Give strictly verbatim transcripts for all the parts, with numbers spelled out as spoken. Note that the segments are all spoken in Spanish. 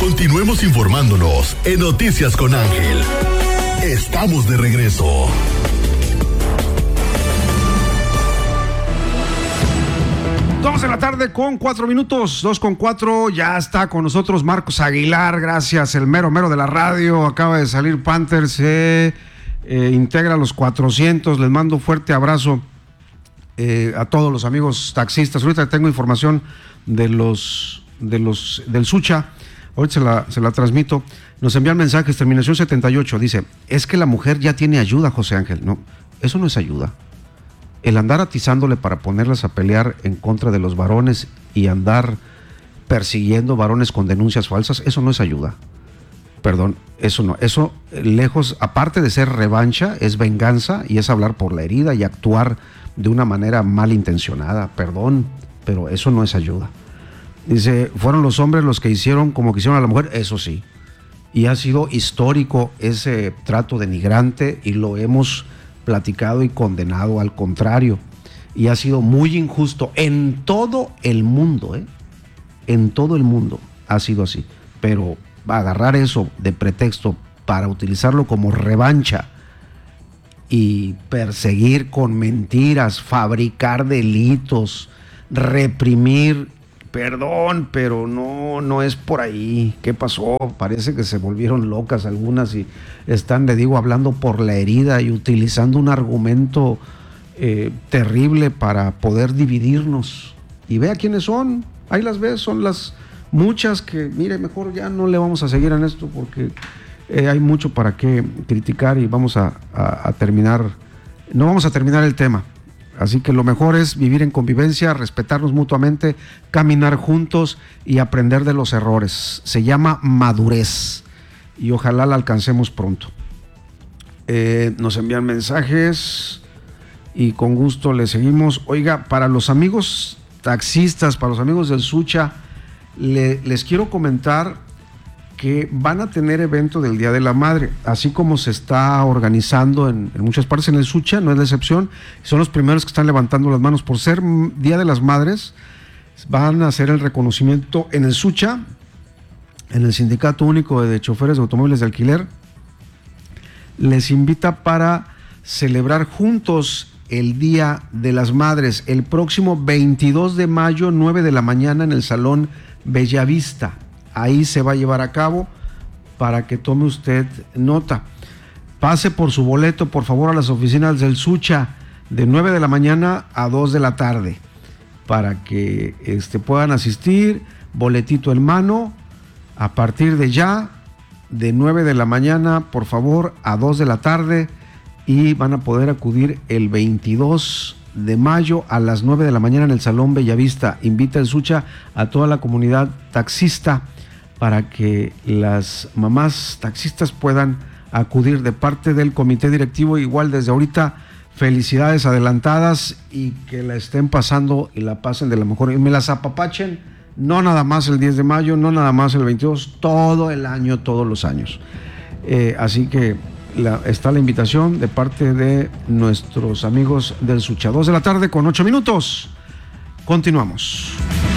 Continuemos informándonos en Noticias con Ángel. Estamos de regreso. Dos de la tarde con cuatro minutos, dos con cuatro, ya está con nosotros Marcos Aguilar, gracias, el mero mero de la radio, acaba de salir Panthers, se eh, integra a los cuatrocientos, les mando un fuerte abrazo eh, a todos los amigos taxistas. Ahorita tengo información de los, de los, del Sucha, ahorita se la, se la transmito, nos envían mensajes, terminación setenta y ocho, dice, es que la mujer ya tiene ayuda, José Ángel. No, eso no es ayuda. El andar atizándole para ponerlas a pelear en contra de los varones y andar persiguiendo varones con denuncias falsas, eso no es ayuda. Perdón, eso no. Eso, lejos, aparte de ser revancha, es venganza y es hablar por la herida y actuar de una manera malintencionada. Perdón, pero eso no es ayuda. Dice, fueron los hombres los que hicieron como que hicieron a la mujer, eso sí. Y ha sido histórico ese trato denigrante y lo hemos platicado y condenado, al contrario, y ha sido muy injusto en todo el mundo, ¿eh? En todo el mundo ha sido así, pero agarrar eso de pretexto para utilizarlo como revancha y perseguir con mentiras, fabricar delitos, reprimir, perdón, pero no, no es por ahí. ¿Qué pasó? Parece que se volvieron locas algunas y están, le digo, hablando por la herida y utilizando un argumento eh, terrible para poder dividirnos. Y vea quiénes son, ahí las ves, son las muchas que, mire, mejor ya no le vamos a seguir en esto porque eh, hay mucho para qué criticar y vamos a, a, a terminar, no vamos a terminar el tema. Así que lo mejor es vivir en convivencia, respetarnos mutuamente, caminar juntos y aprender de los errores. Se llama madurez y ojalá la alcancemos pronto. Eh, nos envían mensajes y con gusto le seguimos. Oiga, para los amigos taxistas, para los amigos del Sucha, le, les quiero comentar que van a tener evento del Día de la Madre, así como se está organizando en, en muchas partes en el Sucha, no es la excepción, son los primeros que están levantando las manos por ser Día de las Madres. Van a hacer el reconocimiento en el Sucha, en el Sindicato Único de Choferes de Automóviles de Alquiler. Les invita para celebrar juntos el Día de las Madres, el próximo veintidós de mayo, nueve de la mañana, en el Salón Bellavista. Ahí se va a llevar a cabo para que tome usted nota. Pase por su boleto, por favor, a las oficinas del Sucha de nueve de la mañana a dos de la tarde para que este, puedan asistir, boletito en mano, a partir de ya, de nueve de la mañana, por favor, a dos de la tarde, y van a poder acudir el veintidós de mayo a las nueve de la mañana en el Salón Bellavista. Invita el Sucha a toda la comunidad taxista para que las mamás taxistas puedan acudir de parte del comité directivo. Igual desde ahorita, felicidades adelantadas y que la estén pasando y la pasen de la mejor. Y me las apapachen, no nada más el diez de mayo, no nada más el veintidós, todo el año, todos los años. Eh, así que la, está la invitación de parte de nuestros amigos del Sucha. Dos de la tarde con ocho minutos. Continuamos.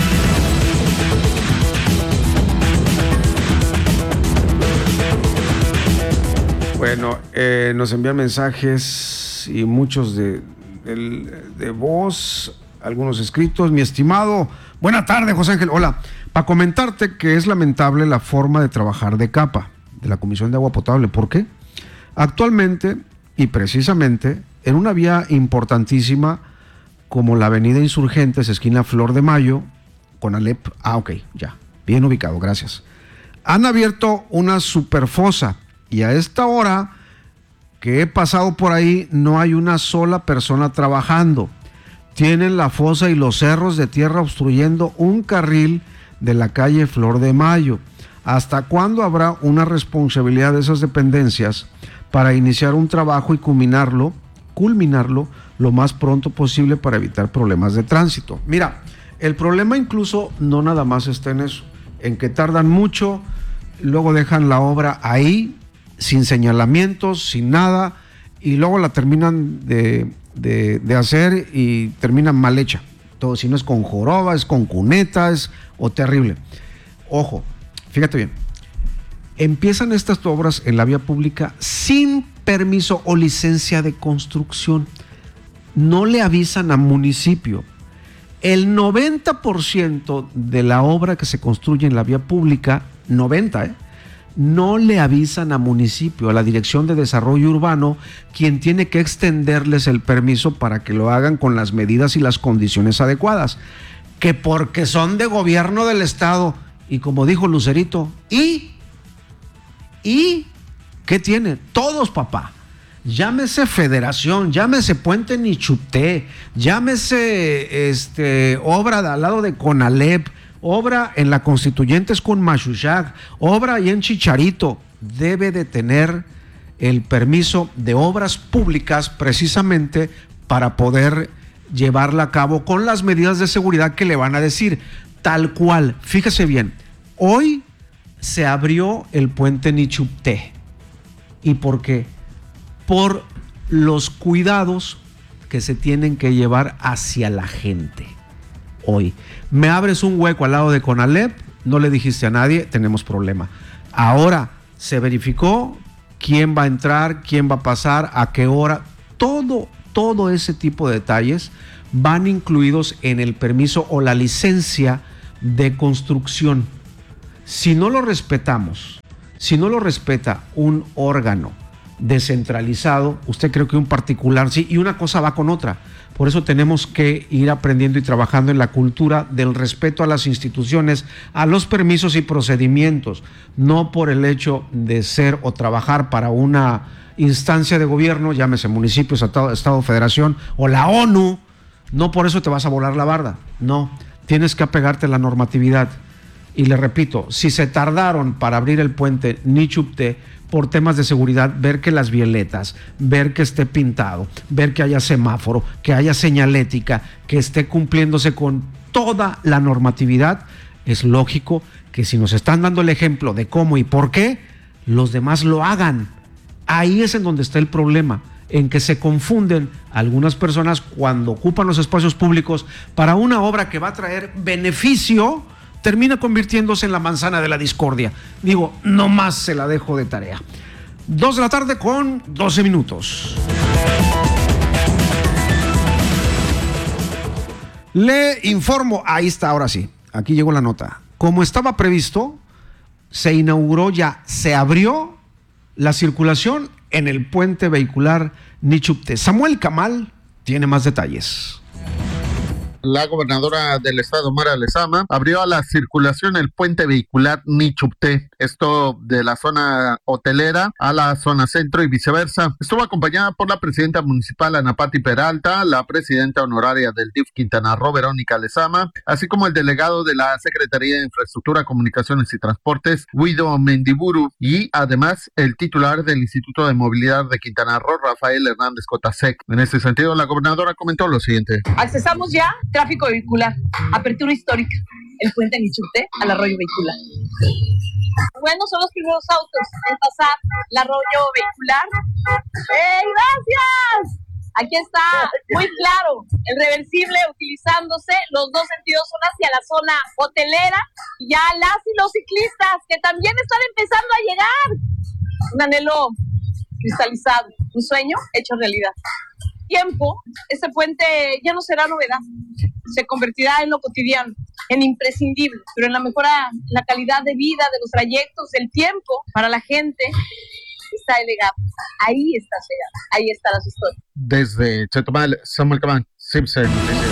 Bueno, eh, nos envían mensajes y muchos de, de, de voz, algunos escritos. Mi estimado, buena tarde, José Ángel. Hola, para comentarte que es lamentable la forma de trabajar de CAPA, de la Comisión de Agua Potable. ¿Por qué? Actualmente, y precisamente, en una vía importantísima como la avenida Insurgentes, esquina Flor de Mayo, con Alep, ah, ok, ya, bien ubicado, gracias. Han abierto una superfosa. Y a esta hora que he pasado por ahí, no hay una sola persona trabajando. Tienen la fosa y los cerros de tierra obstruyendo un carril de la calle Flor de Mayo. ¿Hasta cuándo habrá una responsabilidad de esas dependencias para iniciar un trabajo y culminarlo, culminarlo lo más pronto posible para evitar problemas de tránsito? Mira, el problema incluso no nada más está en eso, en que tardan mucho, luego dejan la obra ahí, sin señalamientos, sin nada, y luego la terminan de, de, de hacer y terminan mal hecha. Todo, si no es con joroba, es con cuneta, es o terrible. Ojo, fíjate bien, empiezan estas obras en la vía pública sin permiso o licencia de construcción. No le avisan al municipio. El noventa por ciento de la obra que se construye en la vía pública, noventa, ¿eh? no le avisan a municipio, a la Dirección de Desarrollo Urbano, quien tiene que extenderles el permiso para que lo hagan con las medidas y las condiciones adecuadas. Que porque son de gobierno del estado, y como dijo Lucerito, ¿y? ¿Y? ¿Qué tiene? Todos, papá. Llámese Federación, llámese Puente Nichupté, llámese este, obra de, al lado de Conalep, obra en la Constituyentes con Machuchac, obra ahí en Chicharito. Debe de tener el permiso de obras públicas precisamente para poder llevarla a cabo con las medidas de seguridad que le van a decir. Tal cual, fíjese bien, hoy se abrió el Puente Nichupté. ¿Y por qué? Por los cuidados que se tienen que llevar hacia la gente. Hoy, me abres un hueco al lado de Conalep, no le dijiste a nadie, tenemos problema. Ahora se verificó quién va a entrar, quién va a pasar, a qué hora, todo, todo ese tipo de detalles van incluidos en el permiso o la licencia de construcción. Si no lo respetamos, si no lo respeta un órgano descentralizado, usted cree que un particular sí, y una cosa va con otra. Por eso tenemos que ir aprendiendo y trabajando en la cultura del respeto a las instituciones, a los permisos y procedimientos, no por el hecho de ser o trabajar para una instancia de gobierno, llámese municipios, estado, estado, federación o la ONU, no por eso te vas a volar la barda, no, tienes que apegarte a la normatividad. Y le repito, si se tardaron para abrir el puente Nichupté por temas de seguridad, ver que las violetas, ver que esté pintado, ver que haya semáforo, que haya señalética, que esté cumpliéndose con toda la normatividad, es lógico que si nos están dando el ejemplo de cómo y por qué, los demás lo hagan. Ahí es en donde está el problema, en que se confunden algunas personas cuando ocupan los espacios públicos para una obra que va a traer beneficio, termina convirtiéndose en la manzana de la discordia. Digo, no más se la dejo de tarea. Dos de la tarde con doce minutos. Le informo, ahí está, ahora sí, aquí llegó la nota. Como estaba previsto, se inauguró ya, se abrió la circulación en el puente vehicular Nichupté. Samuel Camal tiene más detalles. La gobernadora del estado, Mara Lezama, abrió a la circulación el puente vehicular Nichupté, esto de la zona hotelera a la zona centro y viceversa. Estuvo acompañada por la presidenta municipal Ana Pati Peralta, la presidenta honoraria del D I F Quintana Roo, Verónica Lezama, así como el delegado de la Secretaría de Infraestructura, Comunicaciones y Transportes, Guido Mendiburu, y además el titular del Instituto de Movilidad de Quintana Roo, Rafael Hernández Cotasec. En este sentido, la gobernadora comentó lo siguiente. Accesamos ya tráfico vehicular, apertura histórica, el puente Nichupté al arroyo vehicular. Bueno, son los primeros autos en pasar el arroyo vehicular. ¡Ey, gracias! Aquí está, muy claro, el reversible utilizándose, los dos sentidos son hacia la zona hotelera, y ya las y los ciclistas que también están empezando a llegar. Un anhelo cristalizado, un sueño hecho realidad. Tiempo, este puente ya no será novedad, se convertirá en lo cotidiano, en imprescindible, pero en la mejora, en la calidad de vida de los trayectos, del tiempo para la gente, está el legado, ahí está el legado, ahí están las historias. Desde Chetumal, Samuel Camán, Simpson.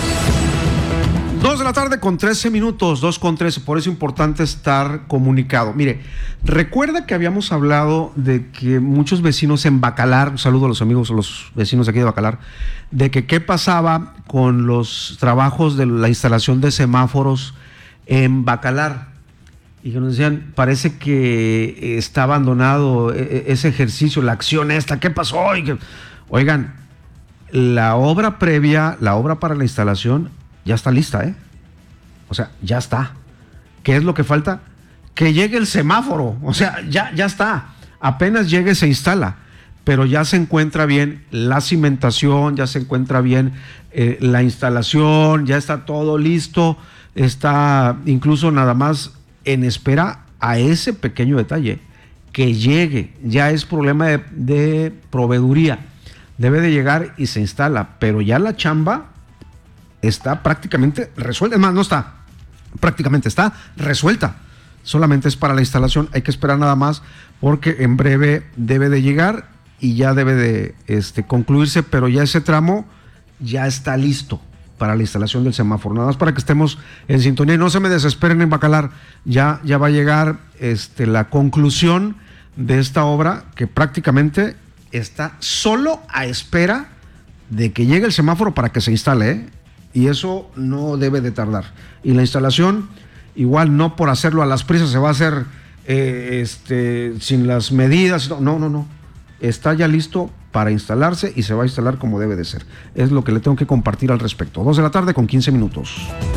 Dos de la tarde con trece minutos, dos con trece, por eso es importante estar comunicado. Mire, recuerda que habíamos hablado de que muchos vecinos en Bacalar, un saludo a los amigos, a los vecinos de aquí de Bacalar, de que qué pasaba con los trabajos de la instalación de semáforos en Bacalar. Y que nos decían, parece que está abandonado ese ejercicio, la acción esta, ¿qué pasó? Oigan, la obra previa, la obra para la instalación, ya está lista, ¿eh? O sea, ya está. ¿Qué es lo que falta? Que llegue el semáforo. O sea, ya, ya está. Apenas llegue se instala. Pero ya se encuentra bien la cimentación, ya se encuentra bien eh, la instalación, ya está todo listo. Está incluso nada más en espera a ese pequeño detalle. que llegue, ya es problema de, de proveeduría, debe de llegar y se instala, pero ya la chamba está prácticamente resuelta, es más, no está, prácticamente está resuelta, solamente es para la instalación, hay que esperar nada más, porque en breve debe de llegar y ya debe de este, concluirse, pero ya ese tramo ya está listo para la instalación del semáforo, nada más para que estemos en sintonía y no se me desesperen en Bacalar, ya, ya va a llegar este, la conclusión de esta obra que prácticamente está solo a espera de que llegue el semáforo para que se instale, ¿eh? Y eso no debe de tardar, y la instalación igual no por hacerlo a las prisas se va a hacer eh, este, sin las medidas, no, no, no, está ya listo para instalarse y se va a instalar como debe de ser. Es lo que le tengo que compartir al respecto. Dos de la tarde con quince minutos.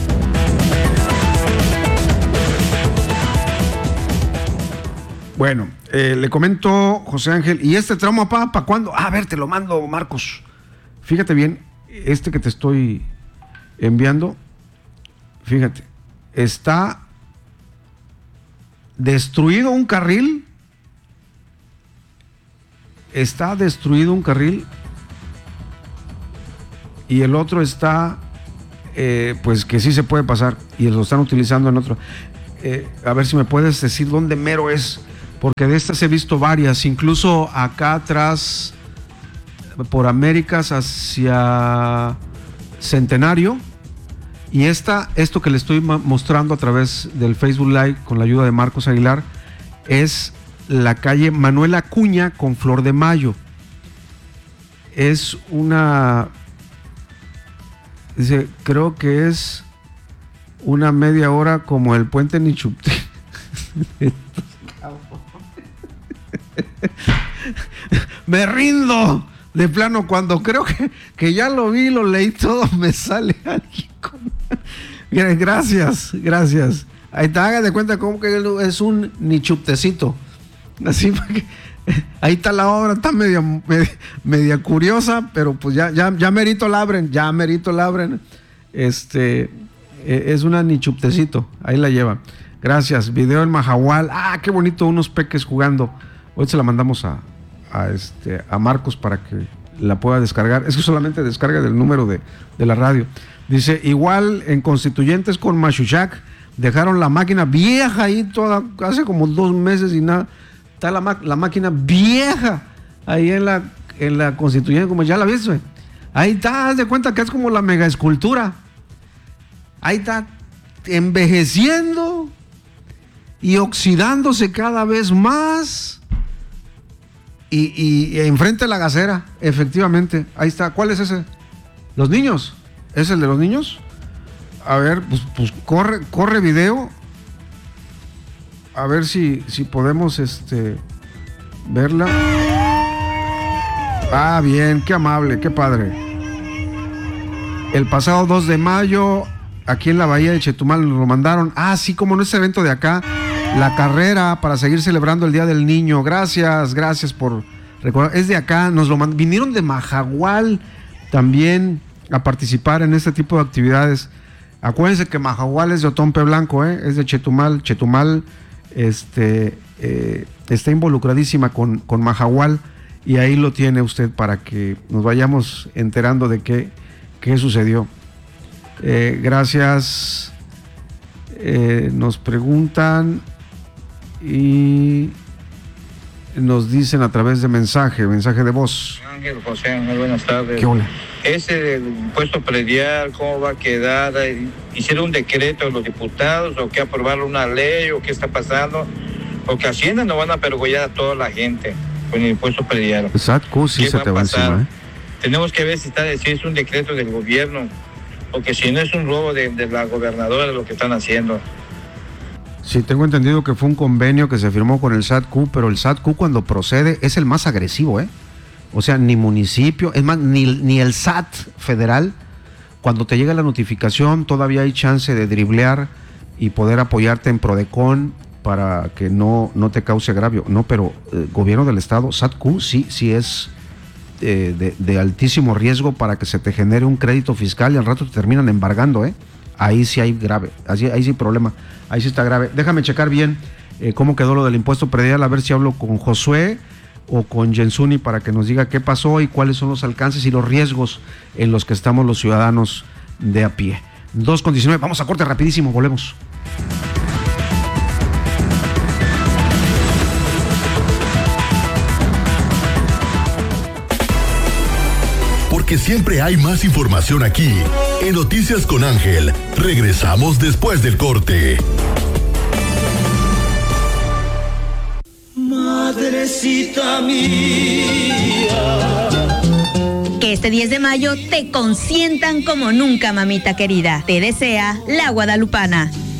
Bueno, eh, le comento, José Ángel, ¿y este tramo, papá, para cuándo? Ah, a ver, te lo mando, Marcos. Fíjate bien, este que te estoy enviando, fíjate, está destruido un carril. Está destruido un carril y el otro está, eh, pues que sí se puede pasar y lo están utilizando en otro. Eh, a ver si me puedes decir dónde mero es, porque de estas he visto varias, incluso acá atrás, por Américas hacia Centenario. Y esta, esto que le estoy mostrando a través del Facebook Live con la ayuda de Marcos Aguilar, es la calle Manuel Acuña con Flor de Mayo. Es una, dice, creo que es una media hora como el puente Nichupté. Me rindo de plano cuando creo que, que ya lo vi, lo leí todo, me sale alguien con... Miren, gracias, gracias. Ahí te hagas de cuenta como que es un nichuptecito. Así que ahí está la obra, está media, media, media curiosa, pero pues ya, ya, ya merito la abren, ya merito la abren. Este eh, es una nichuptecito, ahí la lleva. Gracias, video en Mahahual. Ah, qué bonito, unos peques jugando. Hoy se la mandamos a, a este a Marcos para que la pueda descargar. Es que solamente descarga del número de, de la radio. Dice, igual en Constituyentes con Machuchac, dejaron la máquina vieja ahí toda, hace como dos meses y nada. Está la, la máquina vieja ahí en la, en la Constituyente, como ya la viste. Ahí está, haz de cuenta que es como la mega escultura. Ahí está envejeciendo y oxidándose cada vez más. Y, y, y enfrente de la gasera, efectivamente. Ahí está. ¿Cuál es ese? ¿Los niños? ¿Es el de los niños? A ver, pues, pues corre, corre video. A ver si, si podemos este, verla. Ah, bien, qué amable, qué padre. El pasado dos de mayo, aquí en la bahía de Chetumal nos lo mandaron. Ah, sí, como en ese evento de acá, la carrera para seguir celebrando el Día del Niño. Gracias, gracias por recordar. Es de acá, nos lo mandaron. Vinieron de Mahahual también a participar en este tipo de actividades. Acuérdense que Mahahual es de Otompe Blanco, ¿eh? Es de Chetumal. Chetumal este, eh, está involucradísima con, con Mahahual, y ahí lo tiene usted para que nos vayamos enterando de qué, qué sucedió. Eh, gracias. Eh, nos preguntan y nos dicen a través de mensaje, mensaje de voz. Ángel, José Ángel, buenas tardes. ¿Qué hola? Ese del impuesto predial, ¿cómo va a quedar? ¿Hicieron un decreto de los diputados o qué, aprobaron una ley o qué está pasando? Porque Hacienda no van a pergollar a toda la gente con el impuesto predial. S A T C U sí se te va encima, ¿eh? Tenemos que ver si, está, si es un decreto del gobierno, porque si no es un robo de, de la gobernadora lo que están haciendo. Sí, tengo entendido que fue un convenio que se firmó con el S A T C U, pero el S A T C U cuando procede es el más agresivo, ¿eh? O sea, ni municipio, es más, ni, ni el S A T federal, cuando te llega la notificación, todavía hay chance de driblear y poder apoyarte en Prodecon para que no, no te cause agravio. No, pero el eh, gobierno del estado, S A T C U, sí, sí es eh, de, de altísimo riesgo para que se te genere un crédito fiscal y al rato te terminan embargando, ¿eh? Ahí sí hay grave, ahí, ahí sí hay problema, ahí sí está grave. Déjame checar bien eh, cómo quedó lo del impuesto predial, a ver si hablo con Josué o con Jensuni para que nos diga qué pasó y cuáles son los alcances y los riesgos en los que estamos los ciudadanos de a pie. dos con diecinueve, vamos a corte rapidísimo, volvemos. Porque siempre hay más información aquí. En Noticias con Ángel, regresamos después del corte. Madrecita mía. Que este diez de mayo te consientan como nunca, mamita querida. Te desea La Guadalupana.